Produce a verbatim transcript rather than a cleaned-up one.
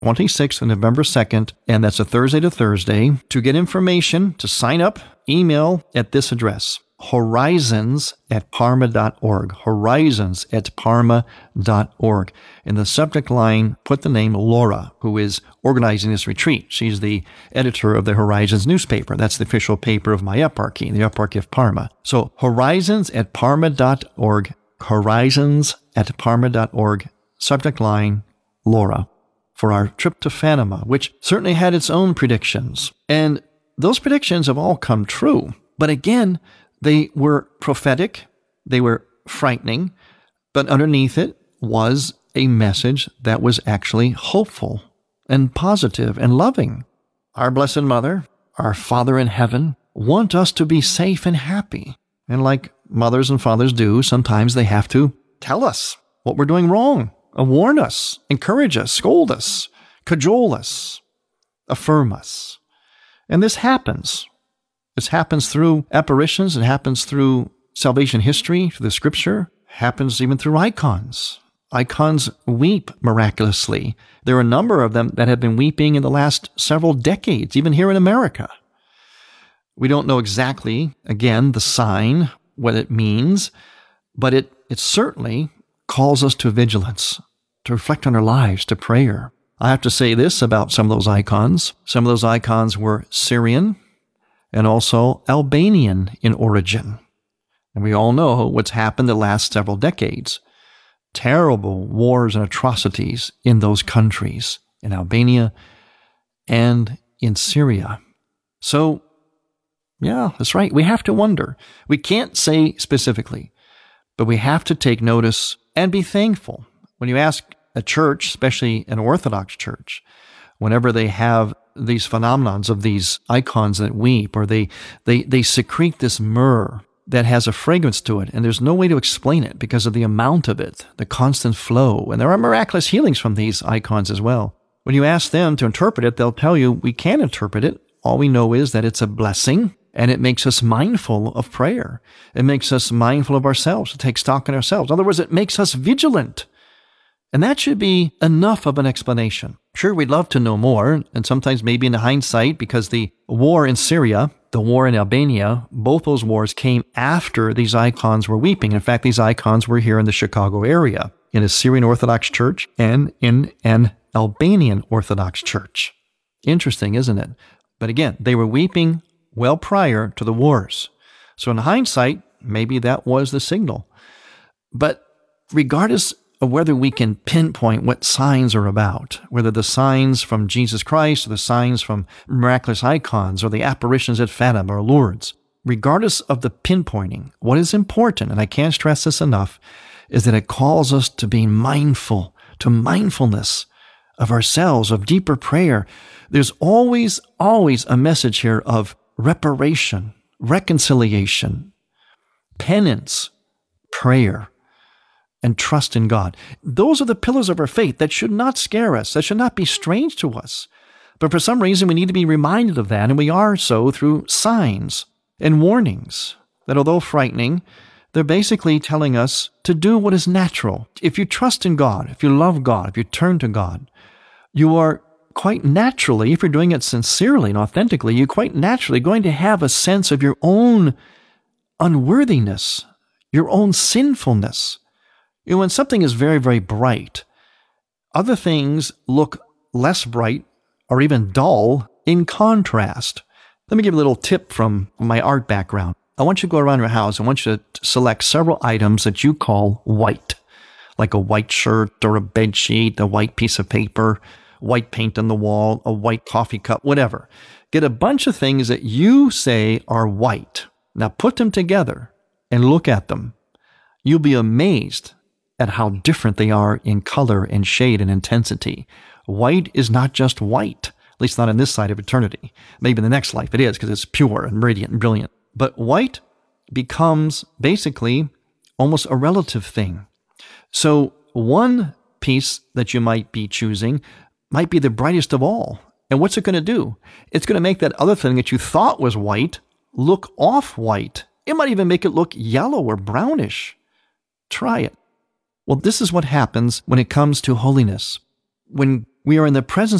twenty-sixth and November second, and that's a Thursday to Thursday. To get information, to sign up, email at this address, horizons at parma dot org, horizons at parma dot org. In the subject line, put the name Laura, who is organizing this retreat. She's the editor of the Horizons newspaper. That's the official paper of my eparchy, the eparchy of Parma. So horizons at parma dot org, horizons at parma dot org, subject line, Laura, for our trip to Fatima, which certainly had its own predictions. And those predictions have all come true. But again, they were prophetic, they were frightening, but underneath it was a message that was actually hopeful and positive and loving. Our Blessed Mother, our Father in heaven, want us to be safe and happy. And like mothers and fathers do, sometimes they have to tell us what we're doing wrong, warn us, encourage us, scold us, cajole us, affirm us. And this happens. This happens through apparitions. It happens through salvation history, through the scripture. It happens even through icons. Icons weep miraculously. There are a number of them that have been weeping in the last several decades, even here in America. We don't know exactly, again, the sign, what it means, but it, it certainly calls us to vigilance, to reflect on our lives, to prayer. I have to say this about some of those icons. Some of those icons were Syrian and also Albanian in origin. And we all know what's happened the last several decades. Terrible wars and atrocities in those countries, in Albania and in Syria. So, yeah, that's right. We have to wonder. We can't say specifically, but we have to take notice and be thankful. When you ask a church, especially an Orthodox church, whenever they have these phenomenons of these icons that weep, or they, they, they secrete this myrrh that has a fragrance to it, and there's no way to explain it because of the amount of it, the constant flow. And there are miraculous healings from these icons as well. When you ask them to interpret it, they'll tell you, we can't interpret it. All we know is that it's a blessing, and it makes us mindful of prayer. It makes us mindful of ourselves, to take stock in ourselves. In other words, it makes us vigilant. And that should be enough of an explanation. Sure, we'd love to know more, and sometimes maybe in hindsight, because the war in Syria, the war in Albania, both those wars came after these icons were weeping. In fact, these icons were here in the Chicago area, in a Syrian Orthodox church and in an Albanian Orthodox church. Interesting, isn't it? But again, they were weeping well prior to the wars. So in hindsight, maybe that was the signal. But regardless of whether we can pinpoint what signs are about, whether the signs from Jesus Christ or the signs from miraculous icons or the apparitions at Fatima or Lourdes, regardless of the pinpointing, what is important, and I can't stress this enough, is that it calls us to being mindful, to mindfulness of ourselves, of deeper prayer. There's always, always a message here of reparation, reconciliation, penance, prayer, and trust in God. Those are the pillars of our faith that should not scare us, that should not be strange to us. But for some reason, we need to be reminded of that, and we are so through signs and warnings that, although frightening, they're basically telling us to do what is natural. If you trust in God, if you love God, if you turn to God, you are quite naturally, if you're doing it sincerely and authentically, you're quite naturally going to have a sense of your own unworthiness, your own sinfulness. You know, when something is very, very bright, other things look less bright or even dull in contrast. Let me give you a little tip from my art background. I want you to go around your house. I want you to select several items that you call white, like a white shirt or a bed sheet, a white piece of paper, white paint on the wall, a white coffee cup, whatever. Get a bunch of things that you say are white. Now put them together and look at them. You'll be amazed at how different they are in color and shade and intensity. White is not just white, at least not in this side of eternity. Maybe in the next life it is, because it's pure and radiant and brilliant. But white becomes basically almost a relative thing. So one piece that you might be choosing might be the brightest of all. And what's it going to do? It's going to make that other thing that you thought was white look off-white. It might even make it look yellow or brownish. Try it. Well, this is what happens when it comes to holiness. When We are in the presence